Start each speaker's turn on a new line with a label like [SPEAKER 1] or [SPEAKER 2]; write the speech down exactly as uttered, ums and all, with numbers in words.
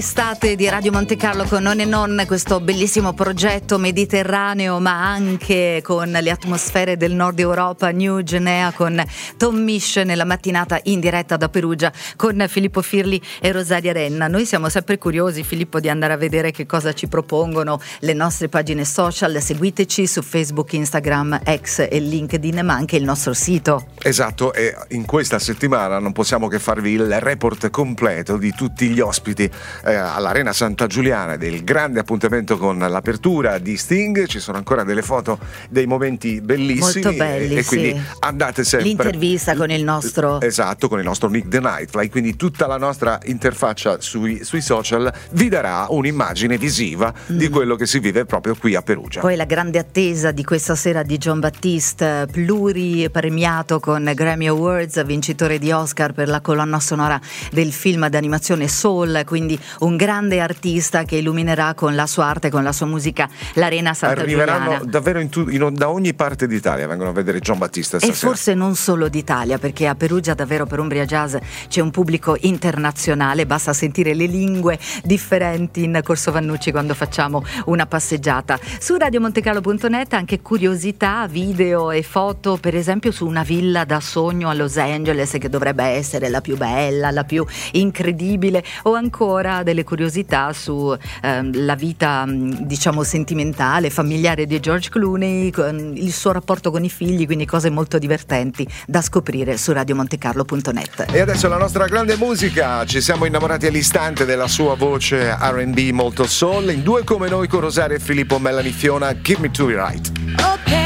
[SPEAKER 1] Estate di Radio Monte Carlo con Non e Non, questo bellissimo progetto mediterraneo ma anche con le atmosfere del nord Europa, New Guinea, con Tom Misch nella mattinata in diretta da Perugia con Filippo Firli e Rosaria Renna. Noi siamo sempre curiosi, Filippo, di andare a vedere che cosa ci propongono le nostre pagine social. Seguiteci su Facebook, Instagram, X e LinkedIn, ma anche il nostro sito.
[SPEAKER 2] Esatto, e in questa settimana non possiamo che farvi il report completo di tutti gli ospiti eh, all'Arena Santa Giuliana, del grande appuntamento con l'apertura di Sting. Ci sono ancora delle foto dei momenti bellissimi,
[SPEAKER 1] molto belli,
[SPEAKER 2] e, e quindi
[SPEAKER 1] sì.
[SPEAKER 2] andate sempre.
[SPEAKER 1] L'intervista con il nostro
[SPEAKER 2] esatto, con il nostro Nick the Nightfly, quindi tutta la nostra interfaccia sui, sui social vi darà un'immagine visiva mm. di quello che si vive proprio qui a Perugia.
[SPEAKER 1] Poi la grande attesa di questa sera di Jon Batiste, pluripremiato con Grammy Awards, vincitore di Oscar per la colonna sonora del film d'animazione Soul, quindi un grande artista che illuminerà con la sua arte, con la sua musica l'Arena Santa Giuliana.
[SPEAKER 2] Arriveranno davvero in tu, in, da ogni parte d'Italia, vengono a vedere Jon Batiste stasera.
[SPEAKER 1] E forse non solo d'Italia, perché a Perugia davvero per Umbria Jazz c'è un pubblico internazionale, basta sentire le lingue differenti in Corso Vannucci quando facciamo una passeggiata. Su radiomontecarlo punto net anche curiosità, video e foto, per esempio su una villa da sogno a Los Angeles che dovrebbe essere la più bella, la più incredibile, o ancora delle curiosità su ehm, la vita diciamo sentimentale, familiare di George Clooney, con il suo rapporto con i figli, quindi cose molto divertenti da scoprire su radiomontecarlo punto net.
[SPEAKER 2] E adesso la nostra grande musica, ci siamo innamorati all'istante della sua voce R and B molto soul, in Due come noi con Rosaria e Filippo, Melanie Fiona, Give Me To Be Right.
[SPEAKER 3] Okay.